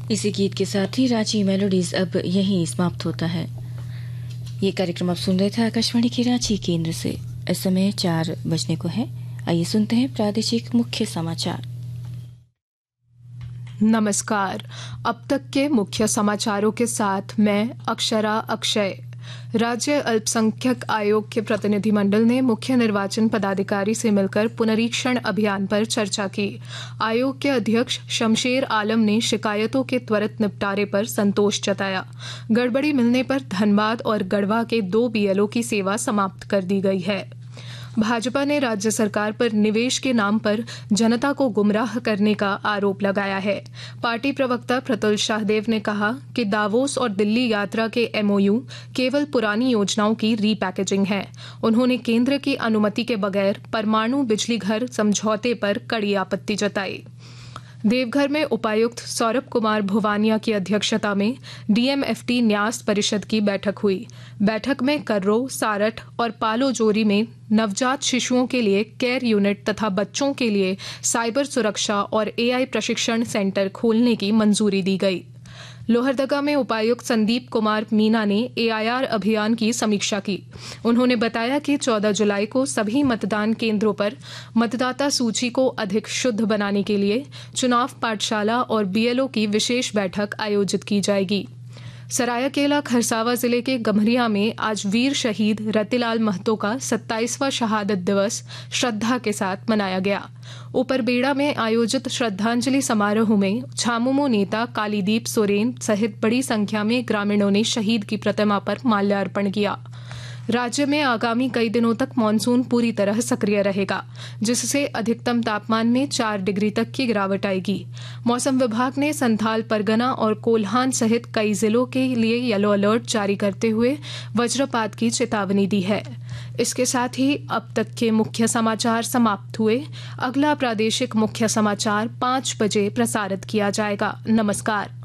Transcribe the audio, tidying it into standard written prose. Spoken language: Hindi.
इसी गीत के साथ ही रांची मेलोडीज अब यहीं समाप्त होता है। ये कार्यक्रम आप सुन रहे थे आकाशवाणी के रांची केंद्र से। इस समय 4 बजने को है। आइए सुनते हैं प्रादेशिक मुख्य समाचार। नमस्कार। अब तक के मुख्य समाचारों के साथ मैं अक्षरा अक्षय। राज्य अल्पसंख्यक आयोग के प्रतिनिधिमंडल ने मुख्य निर्वाचन पदाधिकारी से मिलकर पुनरीक्षण अभियान पर चर्चा की। आयोग के अध्यक्ष शमशेर आलम ने शिकायतों के त्वरित निपटारे पर संतोष जताया। गड़बड़ी मिलने पर धनबाद और गढ़वा के 2 बीएलओ की सेवा समाप्त कर दी गई है। भाजपा ने राज्य सरकार पर निवेश के नाम पर जनता को गुमराह करने का आरोप लगाया है। पार्टी प्रवक्ता प्रतुल शाहदेव ने कहा कि दावोस और दिल्ली यात्रा के एमओयू केवल पुरानी योजनाओं की रीपैकेजिंग है। उन्होंने केंद्र की अनुमति के बगैर परमाणु बिजली घर समझौते पर कड़ी आपत्ति जताई। देवघर में उपायुक्त सौरभ कुमार भुवानिया की अध्यक्षता में डीएमएफटी न्यास परिषद की बैठक हुई। बैठक में कर्रो, सारठ और पालो जोरी में नवजात शिशुओं के लिए केयर यूनिट तथा बच्चों के लिए साइबर सुरक्षा और एआई प्रशिक्षण सेंटर खोलने की मंजूरी दी गई। लोहरदगा में उपायुक्त संदीप कुमार मीना ने एआईआर अभियान की समीक्षा की। उन्होंने बताया कि 14 जुलाई को सभी मतदान केंद्रों पर मतदाता सूची को अधिक शुद्ध बनाने के लिए चुनाव पाठशाला और बीएलओ की विशेष बैठक आयोजित की जाएगी। सरायकेला खरसावा जिले के गम्हरिया में आज वीर शहीद रतिलाल महतो का 27वां शहादत दिवस श्रद्धा के साथ मनाया गया। ऊपरबेड़ा में आयोजित श्रद्धांजलि समारोह में झामुमो नेता कालीदीप सोरेन सहित बड़ी संख्या में ग्रामीणों ने शहीद की प्रतिमा पर माल्यार्पण किया। राज्य में आगामी कई दिनों तक मानसून पूरी तरह सक्रिय रहेगा, जिससे अधिकतम तापमान में 4 डिग्री तक की गिरावट आएगी। मौसम विभाग ने संथाल परगना और कोल्हान सहित कई जिलों के लिए येलो अलर्ट जारी करते हुए वज्रपात की चेतावनी दी है। इसके साथ ही अब तक के मुख्य समाचार समाप्त हुए। अगला प्रादेशिक मुख्य समाचार 5 बजे प्रसारित किया जाएगा। नमस्कार।